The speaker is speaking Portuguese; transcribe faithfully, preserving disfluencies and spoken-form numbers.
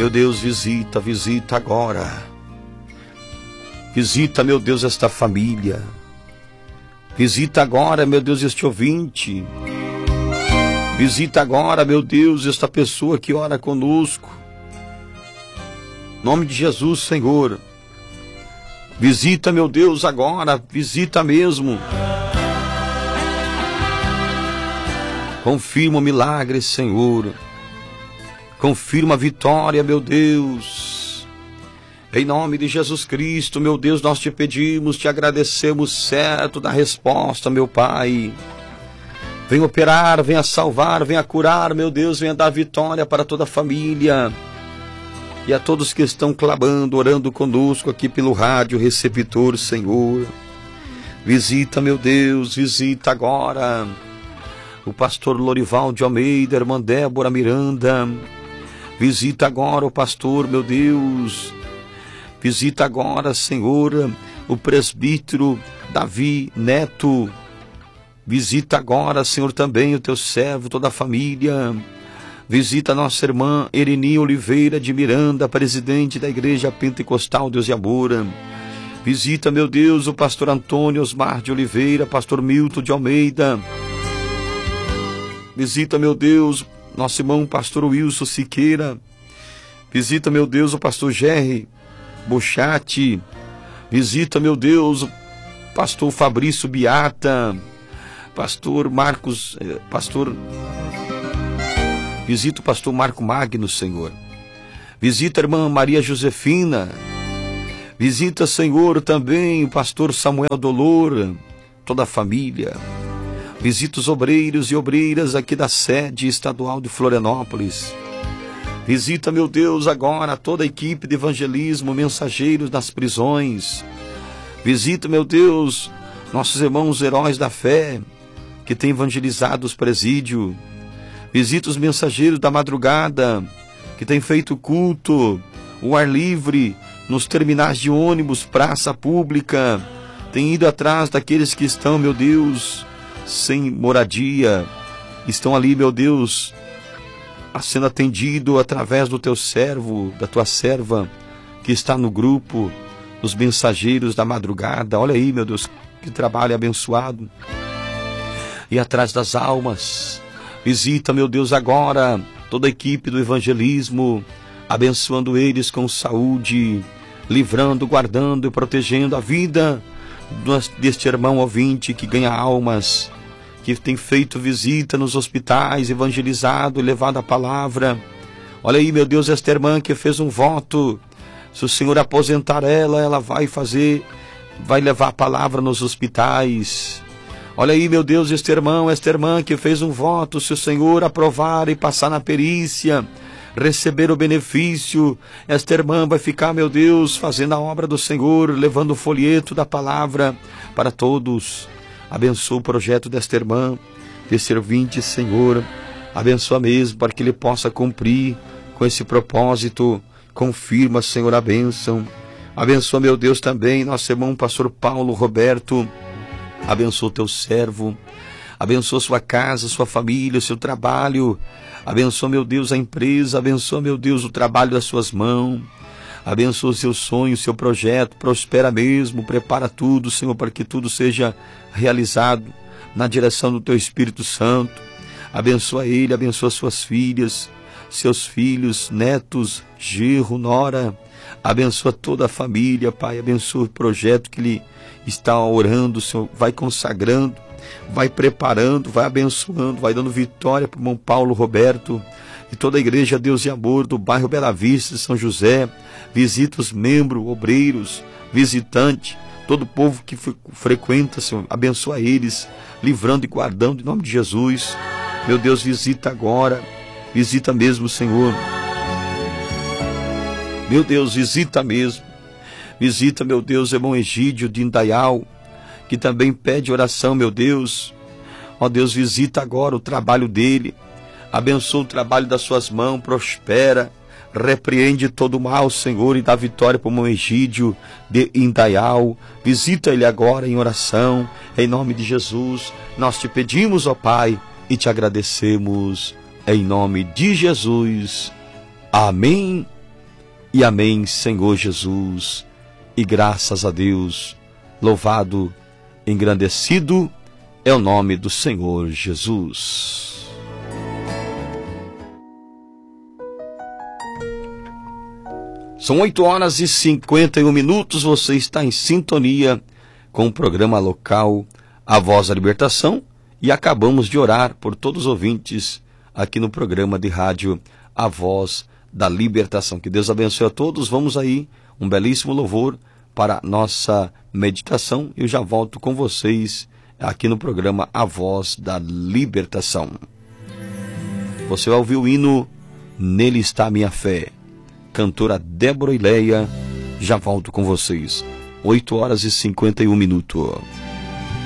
Meu Deus, visita, visita agora. Visita, meu Deus, esta família. Visita agora, meu Deus, este ouvinte. Visita agora, meu Deus, esta pessoa que ora conosco. Em nome de Jesus, Senhor. Visita, meu Deus, agora. Visita mesmo. Confirma o milagre, Senhor. Confirma a vitória, meu Deus. Em nome de Jesus Cristo, meu Deus, nós te pedimos, te agradecemos certo da resposta, meu Pai. Venha operar, venha salvar, venha curar, meu Deus, venha dar vitória para toda a família. E a todos que estão clamando, orando conosco aqui pelo rádio receptor, Senhor. Visita, meu Deus, visita agora o pastor Lorival de Almeida, a irmã Débora Miranda. Visita agora o pastor, meu Deus. Visita agora, Senhor, o presbítero Davi Neto. Visita agora, Senhor, também o teu servo, toda a família. Visita a nossa irmã Ereni Oliveira de Miranda, presidente da Igreja Pentecostal Deus e Amor. Visita, meu Deus, o pastor Antônio Osmar de Oliveira, pastor Milton de Almeida. Visita, meu Deus, nosso irmão pastor Wilson Siqueira. Visita, meu Deus, o pastor Jerry Bochati. Visita, meu Deus, o pastor Fabrício Biata. Pastor Marcos, pastor... Visita o pastor Marco Magno, Senhor. Visita a irmã Maria Josefina. Visita, Senhor, também o pastor Samuel Dolor, toda a família. Visita os obreiros e obreiras aqui da sede estadual de Florianópolis. Visita, meu Deus, agora toda a equipe de evangelismo, mensageiros das prisões. Visita, meu Deus, nossos irmãos heróis da fé, que têm evangelizado os presídios. Visita os mensageiros da madrugada, que têm feito culto, o ar livre, nos terminais de ônibus, praça pública. Tem ido atrás daqueles que estão, meu Deus, sem moradia. Estão ali, meu Deus, sendo atendido através do teu servo, da tua serva, que está no grupo, os mensageiros da madrugada. Olha aí, meu Deus, que trabalho abençoado. E atrás das almas, visita, meu Deus, agora toda a equipe do evangelismo, abençoando eles com saúde, livrando, guardando e protegendo a vida deste irmão ouvinte que ganha almas, que tem feito visita nos hospitais, evangelizado e levado a palavra. Olha aí, meu Deus, esta irmã que fez um voto, se o Senhor aposentar ela, ela vai fazer, vai levar a palavra nos hospitais. Olha aí, meu Deus, este irmão, esta irmã que fez um voto, se o Senhor aprovar e passar na perícia, receber o benefício, esta irmã vai ficar, meu Deus, fazendo a obra do Senhor, levando o folheto da palavra para todos. Abençoa o projeto desta irmã, desse ouvinte, Senhor. Abençoa mesmo para que ele possa cumprir com esse propósito. Confirma, Senhor, a bênção. Abençoa, meu Deus, também nosso irmão pastor Paulo Roberto. Abençoa o teu servo. Abençoa sua casa, sua família, seu trabalho. Abençoa, meu Deus, a empresa. Abençoa, meu Deus, o trabalho das suas mãos. Abençoa o seu sonho, o seu projeto. Prospera mesmo. Prepara tudo, Senhor, para que tudo seja realizado na direção do teu Espírito Santo. Abençoa ele, abençoa suas filhas, seus filhos, netos, genro, nora. Abençoa toda a família, Pai. Abençoa o projeto que ele está orando, Senhor. Vai consagrando, vai preparando, vai abençoando, vai dando vitória para o irmão Paulo Roberto e toda a igreja Deus e Amor do bairro Bela Vista, São José. Visita os membros, obreiros, visitantes, todo o povo que frequenta, Senhor. Abençoa eles, livrando e guardando em nome de Jesus. Meu Deus, visita agora, visita mesmo, Senhor. Meu Deus, visita mesmo. Visita, meu Deus, irmão Egídio de Indaial, que também pede oração, meu Deus. Ó Deus, visita agora o trabalho dele. Abençoa o trabalho das suas mãos, prospera. Repreende todo o mal, Senhor, e dá vitória para o irmão Egídio de Indaial. Visita ele agora em oração, em nome de Jesus. Nós te pedimos, ó Pai, e te agradecemos, em nome de Jesus. Amém e amém, Senhor Jesus. E graças a Deus, louvado, engrandecido é o nome do Senhor Jesus. São oito horas e cinquenta e um minutos, você está em sintonia com o programa local A Voz da Libertação e acabamos de orar por todos os ouvintes aqui no programa de rádio A Voz da Libertação. Que Deus abençoe a todos. Vamos aí, um belíssimo louvor para nossa meditação. Eu já volto com vocês aqui no programa A Voz da Libertação. Você vai ouvir o hino Nele Está a Minha Fé. Cantora Débora Ileia, já volto com vocês. oito horas e cinquenta e um minutos.